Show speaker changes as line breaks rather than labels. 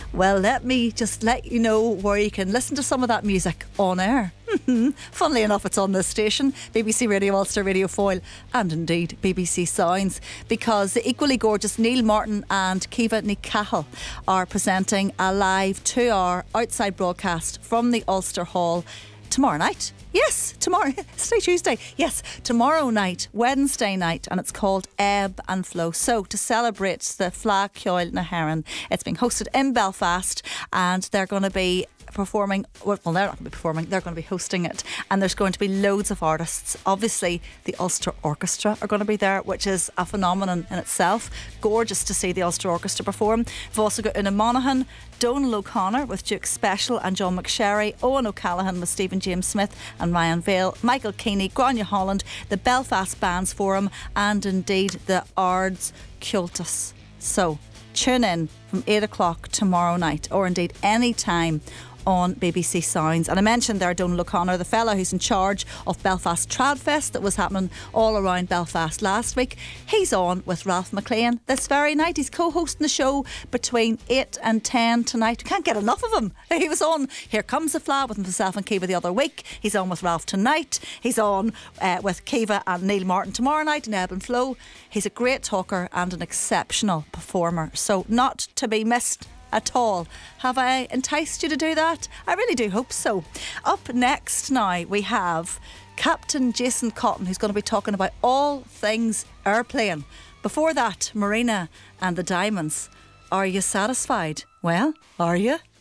Well, let me just let you know where you can listen to some of that music on air. Funnily enough, it's on this station, BBC Radio Ulster, Radio Foyle, and indeed BBC Sounds, because the equally gorgeous Neil Martin and Kiva Ní Cathal are presenting a live 2-hour outside broadcast from the Ulster Hall tomorrow night. Yes, tomorrow. It's Tuesday. Yes, tomorrow night, Wednesday night, and it's called Ebb and Flow. So, to celebrate the Flag Ceoil na Heron, it's being hosted in Belfast, and they're going to be performing. Well, they're not going to be performing, they're going to be hosting it, and there's going to be loads of artists. Obviously, the Ulster Orchestra are going to be there, which is a phenomenon in itself. Gorgeous to see the Ulster Orchestra perform. We've also got Una Monaghan, Donal O'Connor with Duke Special and John McSherry, Owen O'Callaghan with Stephen James Smith and Ryan Vale, Michael Keeney, Grania Holland, the Belfast Bands Forum, and indeed the Ards Cultus. So tune in from 8 o'clock tomorrow night, or indeed any time on BBC Sounds. And I mentioned there Donal O'Connor, the fella who's in charge of Belfast Tradfest that was happening all around Belfast last week. He's on with Ralph McLean this very night. He's co-hosting the show between 8 and 10 tonight. Can't get enough of him. He was on Here Comes the Flag with myself and Kiva the other week. He's on with Ralph tonight. He's on with Kiva and Neil Martin tomorrow night in Ebb and Flow. He's a great talker and an exceptional performer, so not to be missed at all. Have I enticed you to do that? I really do hope so. Up next now we have Captain Jason Cotton, who's going to be talking about all things airplane. Before that, Marina and the Diamonds. Are you satisfied? Well, are you?